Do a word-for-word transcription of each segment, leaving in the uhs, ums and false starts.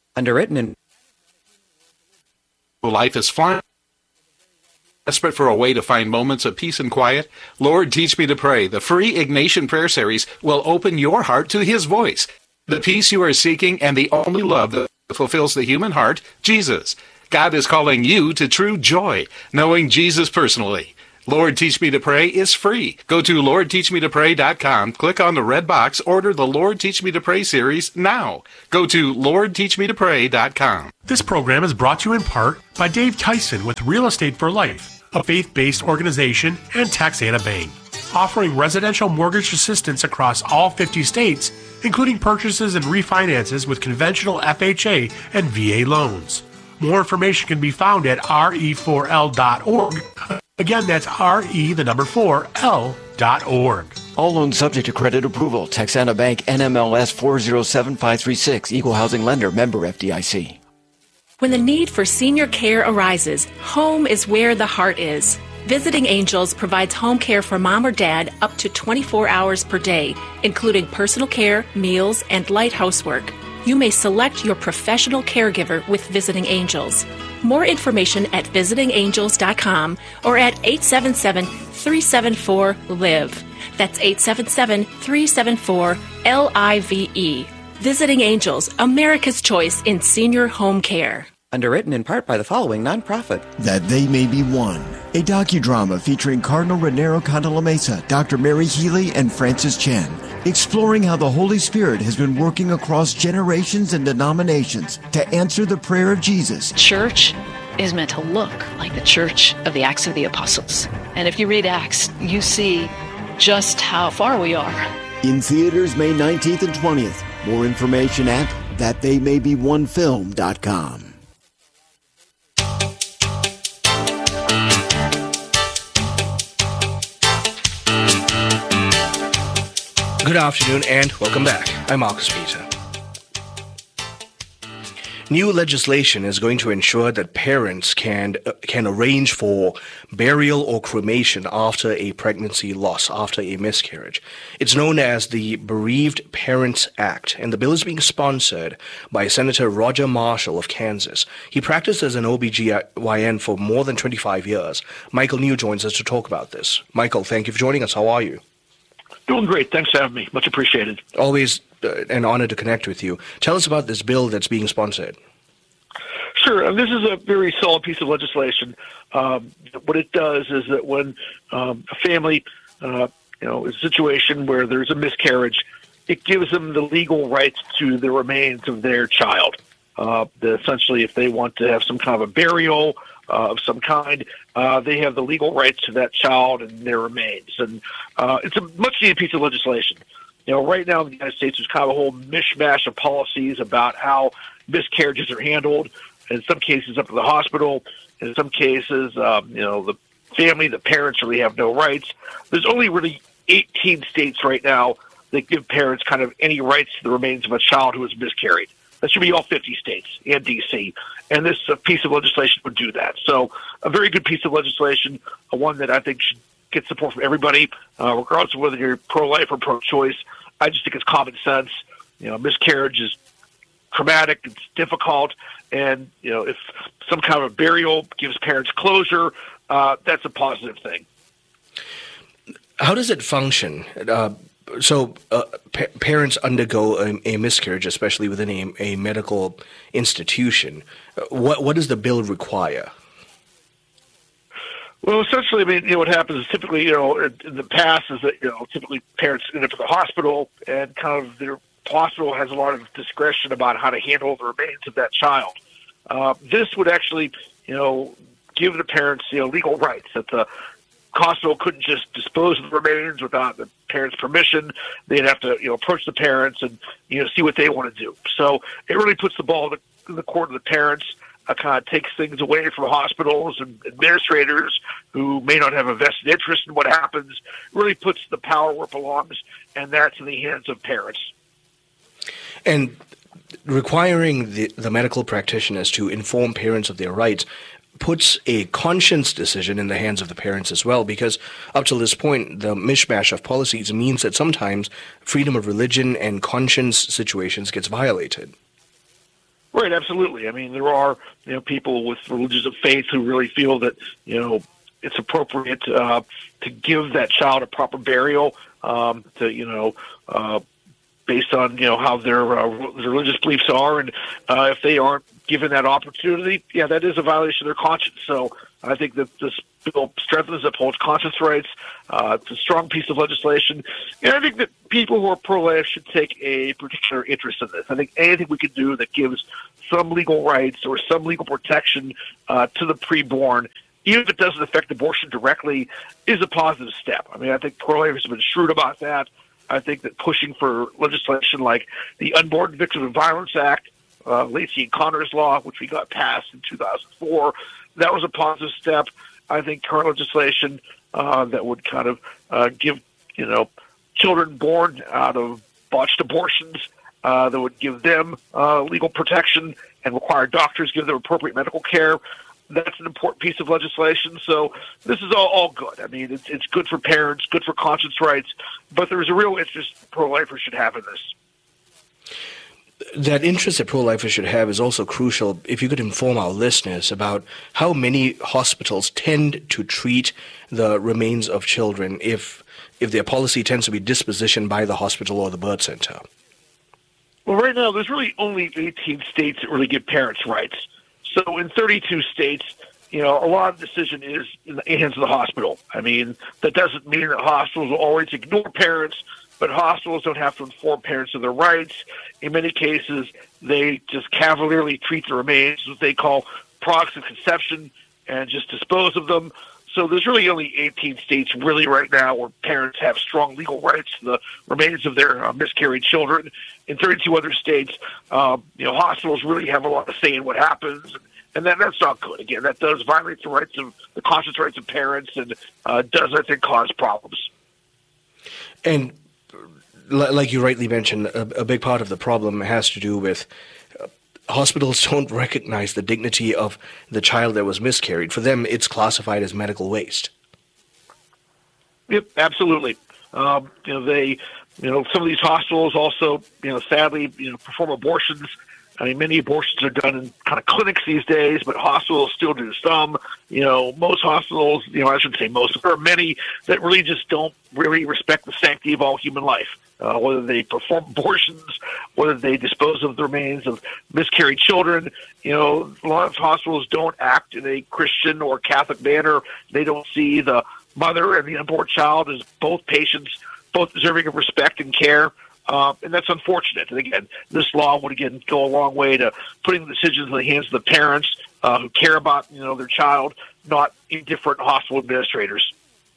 Underwritten in life is flying. Desperate for a way to find moments of peace and quiet? Lord, Teach Me to Pray. The free Ignatian Prayer Series will open your heart to His voice, the peace you are seeking, and the only love that fulfills the human heart, Jesus. God is calling you to true joy, knowing Jesus personally. Lord, Teach Me to Pray is free. Go to lord teach me to pray dot com, click on the red box, order the Lord Teach Me to Pray series now. Go to lord teach me to pray dot com. This program is brought to you in part by Dave Tyson with Real Estate for Life, a faith-based organization, and Taxana Bank, offering residential mortgage assistance across all fifty states, including purchases and refinances with conventional F H A and V A loans. More information can be found at R E four L dot org. Again, that's R E, the number four, L dot org. All loans subject to credit approval. Texana Bank, N M L S four zero seven five three six. Equal housing lender. Member F D I C. When the need for senior care arises, home is where the heart is. Visiting Angels provides home care for mom or dad up to twenty-four hours per day, including personal care, meals, and light housework. You may select your professional caregiver with Visiting Angels. More information at visiting angels dot com or at eight seven seven, three seven four, L I V E. That's eight seven seven, three seven four, L I V E. Visiting Angels, America's choice in senior home care. Underwritten in part by the following nonprofit. That They May Be One, a docudrama featuring Cardinal Raniero Cantalamessa, Doctor Mary Healy, and Francis Chan, exploring how the Holy Spirit has been working across generations and denominations to answer the prayer of Jesus. Church is meant to look like the church of the Acts of the Apostles. And if you read Acts, you see just how far we are. In theaters May nineteenth and twentieth. More information at that they may be one film dot com. Good afternoon and welcome back. I'm Marcus Peter. New legislation is going to ensure that parents can uh, can arrange for burial or cremation after a pregnancy loss, after a miscarriage. It's known as the Bereaved Parents Act, and the bill is being sponsored by Senator Roger Marshall of Kansas. He practiced as an O B G Y N for more than twenty-five years. Michael New joins us to talk about this. Michael, thank you for joining us. How are you? Doing great. Thanks for having me. Much appreciated. Always uh, an honor to connect with you. Tell us about this bill that's being sponsored. Sure. And this is a very solid piece of legislation. Um, what it does is that when um, a family, uh, you know, is a situation where there's a miscarriage, it gives them the legal rights to the remains of their child. Uh, essentially, if they want to have some kind of a burial uh, of some kind, uh, they have the legal rights to that child and their remains. And uh, it's a much-needed piece of legislation. You know, right now in the United States, there's kind of a whole mishmash of policies about how miscarriages are handled. In some cases, up to the hospital. In some cases, um, you know, the family, the parents really have no rights. There's only really eighteen states right now that give parents kind of any rights to the remains of a child who has miscarried. That should be all fifty states and D C. And this uh, piece of legislation would do that. So a very good piece of legislation, uh, one that I think should get support from everybody, uh, regardless of whether you're pro-life or pro-choice. I just think it's common sense. You know, miscarriage is traumatic, it's difficult, and, you know, if some kind of a burial gives parents closure, uh, that's a positive thing. How does it function? Uh, so uh, pa- parents undergo a, a miscarriage, especially within a, a medical institution. Uh, what what does the bill require? Well, essentially, I mean, you know, what happens is typically, you know, in, in the past is that, you know, typically parents end up at the hospital and kind of their hospital has a lot of discretion about how to handle the remains of that child. Uh, this would actually, you know, give the parents, you know, legal rights that the hospital couldn't just dispose of the remains without the parents' permission. They'd have to, you know, approach the parents and, you know, see what they want to do. So it really puts the ball in the court of the parents, uh, kind of takes things away from hospitals and administrators who may not have a vested interest in what happens, really puts the power where it belongs, and that's in the hands of parents. And requiring the, the medical practitioners to inform parents of their rights puts a conscience decision in the hands of the parents as well, because up to this point, the mishmash of policies means that sometimes freedom of religion and conscience situations gets violated. Right, absolutely. I mean, there are you know people with religions of faith who really feel that you know it's appropriate uh, to give that child a proper burial, um, to you know, uh, based on you know how their, uh, their religious beliefs are, and uh, if they aren't given that opportunity, yeah, that is a violation of their conscience. So I think that this bill strengthens, upholds conscience rights. Uh, it's a strong piece of legislation, and I think that people who are pro-life should take a particular interest in this. I think anything we can do that gives some legal rights or some legal protection uh, to the preborn, even if it doesn't affect abortion directly, is a positive step. I mean, I think pro-lifers have been shrewd about that. I think that pushing for legislation like the Unborn Victims of Violence Act, uh, Lacey and Connor's Law, which we got passed in two thousand four, that was a positive step. I think current legislation uh, that would kind of uh, give, you know, children born out of botched abortions, uh, that would give them uh, legal protection and require doctors give them appropriate medical care. That's an important piece of legislation. So this is all, all good. I mean, it's it's good for parents, good for conscience rights, but there's a real interest pro-lifers should have in this. That interest that pro-lifers should have is also crucial. If you could inform our listeners about how many hospitals tend to treat the remains of children if if their policy tends to be dispositioned by the hospital or the birth center. Well, right now, there's really only eighteen states that really give parents' rights. So in thirty-two states, you know, a lot of the decision is in the hands of the hospital. I mean, that doesn't mean that hospitals will always ignore parents, but hospitals don't have to inform parents of their rights. In many cases, they just cavalierly treat the remains, what they call products of conception, and just dispose of them. So there's really only eighteen states really right now where parents have strong legal rights to the remains of their uh, miscarried children. In thirty-two other states, um, you know, hospitals really have a lot to say in what happens, and that, that's not good. Again, that does violate the rights of the conscience rights of parents, and uh, does, I think, cause problems. And like you rightly mentioned, a, a big part of the problem has to do with uh, hospitals don't recognize the dignity of the child that was miscarried. For them, it's classified as medical waste. Yep, absolutely. Um, you know, they, you know, some of these hospitals also, you know, sadly, you know, perform abortions. I mean, many abortions are done in kind of clinics these days, but hospitals still do some. You know, most hospitals, you know, I shouldn't say most, there are many that really just don't really respect the sanctity of all human life. Uh, whether they perform abortions, whether they dispose of the remains of miscarried children. You know, a lot of hospitals don't act in a Christian or Catholic manner. They don't see the mother and the unborn child as both patients, both deserving of respect and care. Uh, and that's unfortunate. And again, this law would, again, go a long way to putting the decisions in the hands of the parents uh, who care about, you know, their child, not indifferent hospital administrators.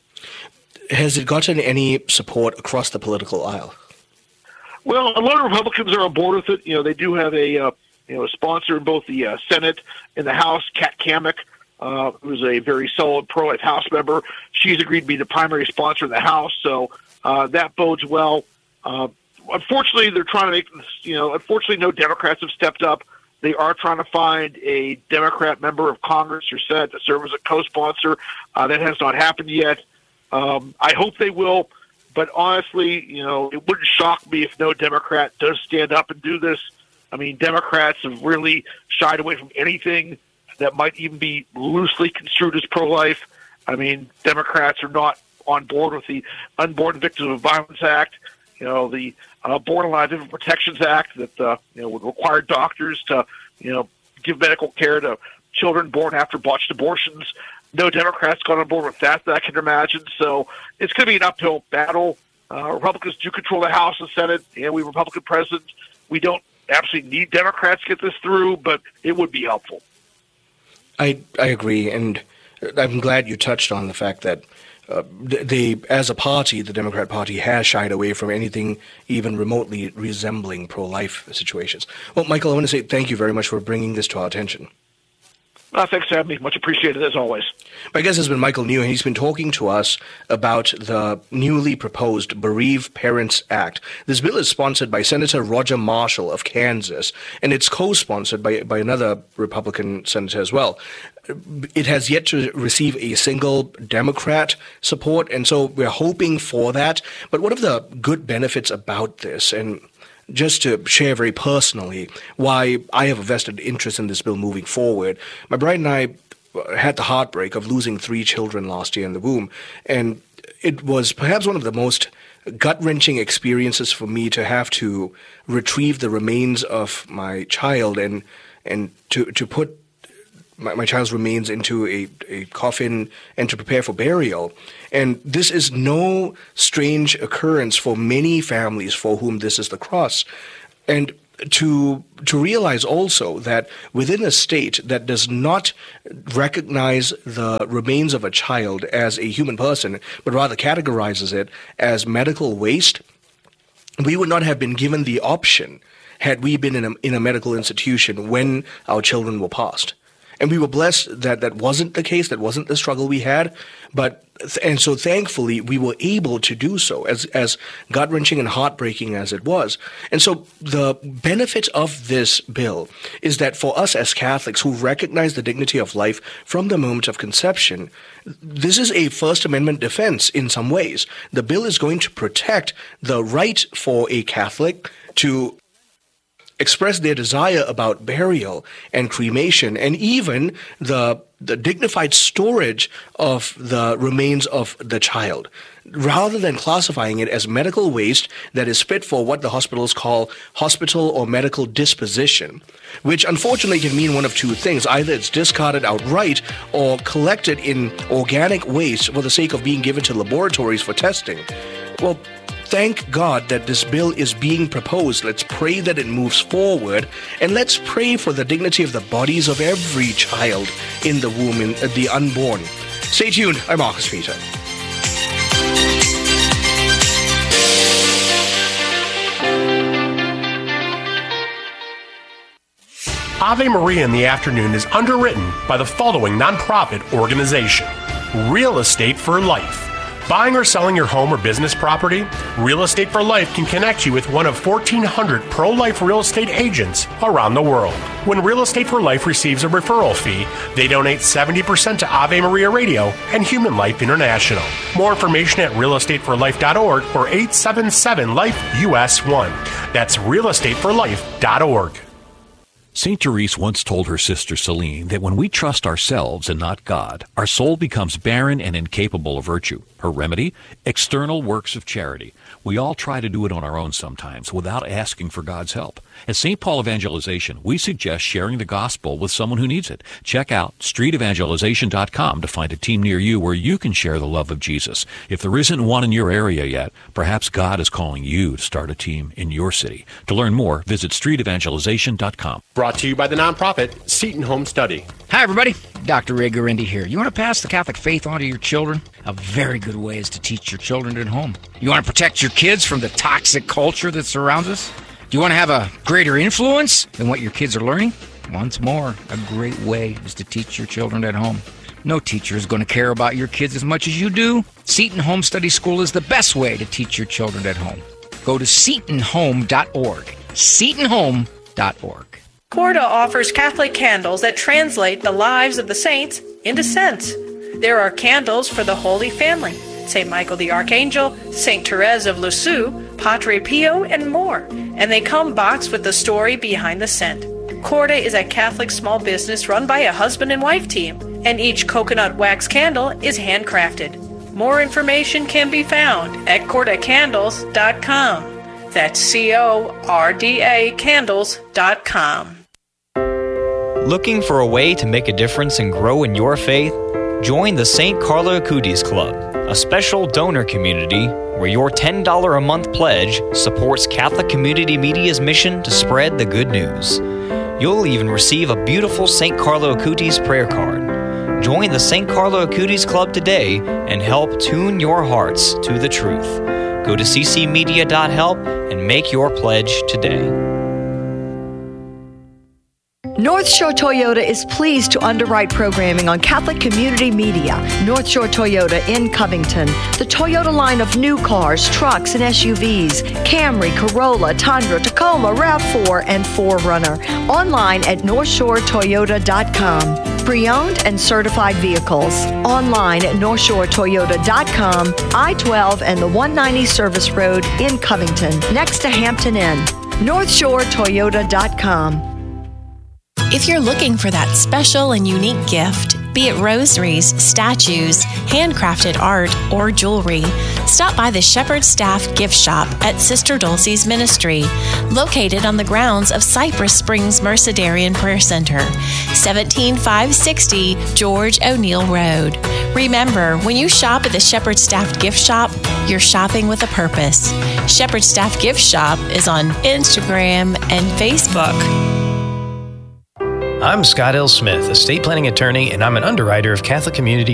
Has it gotten any support across the political aisle? Well, a lot of Republicans are on board with it. You know, they do have a uh, you know a sponsor in both the uh, Senate and the House, Kat Cammack, uh, who's a very solid pro-life House member. She's agreed to be the primary sponsor in the House, so uh, that bodes well. Uh, unfortunately, they're trying to make this, you know, unfortunately, no Democrats have stepped up. They are trying to find a Democrat member of Congress or Senate to serve as a co-sponsor. Uh, that has not happened yet. Um, I hope they will, but honestly, you know, it wouldn't shock me if no Democrat does stand up and do this. I mean, Democrats have really shied away from anything that might even be loosely construed as pro-life. I mean, Democrats are not on board with the Unborn Victims of Violence Act, you know, the uh, Born Alive Infant Protections Act that, uh, you know, would require doctors to, you know, give medical care to children born after botched abortions. No Democrats got on board with that, that I can imagine. So it's going to be an uphill battle. Uh, Republicans do control the House and Senate, and we Republican president. We don't absolutely need Democrats to get this through, but it would be helpful. I I agree, and I'm glad you touched on the fact that uh, they, as a party, the Democrat Party has shied away from anything even remotely resembling pro-life situations. Well, Michael, I want to say thank you very much for bringing this to our attention. Uh, thanks for having me. Much appreciated, as always. My guest has been Michael New, and he's been talking to us about the newly proposed Bereave Parents Act. This bill is sponsored by Senator Roger Marshall of Kansas, and it's co-sponsored by, by another Republican senator as well. It has yet to receive a single Democrat support, and so we're hoping for that. But what are the good benefits about this? And just to share very personally why I have a vested interest in this bill moving forward. My bride and I had the heartbreak of losing three children last year in the womb, and it was perhaps one of the most gut-wrenching experiences for me to have to retrieve the remains of my child and and to, to put my, my child's remains into a, a coffin and to prepare for burial. And this is no strange occurrence for many families for whom this is the cross. And to to realize also that within a state that does not recognize the remains of a child as a human person, but rather categorizes it as medical waste, we would not have been given the option had we been in a, in a medical institution when our children were passed. And we were blessed that that wasn't the case, that wasn't the struggle we had. But and so thankfully we were able to do so, as as gut-wrenching and heartbreaking as it was. And so the benefit of this bill is that for us as Catholics who recognize the dignity of life from the moment of conception, this is a First Amendment defense in some ways. The bill is going to protect the right for a Catholic to express their desire about burial and cremation, and even the the dignified storage of the remains of the child, rather than classifying it as medical waste that is fit for what the hospitals call hospital or medical disposition, which unfortunately can mean one of two things. Either it's discarded outright or collected in organic waste for the sake of being given to laboratories for testing. Well, thank God that this bill is being proposed. Let's pray that it moves forward, and let's pray for the dignity of the bodies of every child in the womb, in uh, the unborn. Stay tuned. I'm Marcus Peter. Ave Maria in the Afternoon is underwritten by the following nonprofit organization: Real Estate for Life. Buying or selling your home or business property? Real Estate for Life can connect you with one of fourteen hundred pro-life real estate agents around the world. When Real Estate for Life receives a referral fee, they donate seventy percent to Ave Maria Radio and Human Life International. More information at real estate for life dot org or eight seven seven life U S one. That's real estate for life dot org. Saint Therese once told her sister Celine that when we trust ourselves and not God, our soul becomes barren and incapable of virtue. Her remedy? External works of charity. We all try to do it on our own sometimes without asking for God's help. At Saint Paul Evangelization, we suggest sharing the gospel with someone who needs it. Check out street evangelization dot com to find a team near you where you can share the love of Jesus. If there isn't one in your area yet, perhaps God is calling you to start a team in your city. To learn more, visit street evangelization dot com. Brought to you by the nonprofit Seton Home Study. Hi, everybody. Doctor Ray Guarendi here. You want to pass the Catholic faith on to your children? A very good way is to teach your children at home. You want to protect your kids from the toxic culture that surrounds us? Do you want to have a greater influence than what your kids are learning? Once more, a great way is to teach your children at home. No teacher is going to care about your kids as much as you do. Seton Home Study School is the best way to teach your children at home. Go to seton home dot org. seton home dot org. Corda offers Catholic candles that translate the lives of the saints into scents. There are candles for the Holy Family, Saint Michael the Archangel, Saint Therese of Lisieux, Padre Pio, and more. And they come boxed with the story behind the scent. Corda is a Catholic small business run by a husband and wife team, and each coconut wax candle is handcrafted. More information can be found at corda candles dot com. That's C O R D A candles dot com. Looking for a way to make a difference and grow in your faith? Join the Saint Carlo Acutis Club, a special donor community where your ten dollars a month pledge supports Catholic Community Media's mission to spread the good news. You'll even receive a beautiful Saint Carlo Acutis prayer card. Join the Saint Carlo Acutis Club today and help tune your hearts to the truth. Go to c c media dot help and make your pledge today. North Shore Toyota is pleased to underwrite programming on Catholic Community Media. North Shore Toyota in Covington. The Toyota line of new cars, trucks, and S U Vs. Camry, Corolla, Tundra, Tacoma, RAV four, and four runner. Online at north shore toyota dot com. Pre-owned and certified vehicles. Online at north shore toyota dot com. I twelve and the one ninety Service Road in Covington, next to Hampton Inn. north shore toyota dot com. If you're looking for that special and unique gift, be it rosaries, statues, handcrafted art, or jewelry, stop by the Shepherd Staff Gift Shop at Sister Dulcie's Ministry, located on the grounds of Cypress Springs Mercedarian Prayer Center, seventeen five sixty George O'Neill Road. Remember, when you shop at the Shepherd Staff Gift Shop, you're shopping with a purpose. Shepherd Staff Gift Shop is on Instagram and Facebook. I'm Scott L. Smith, estate planning attorney, and I'm an underwriter of Catholic Community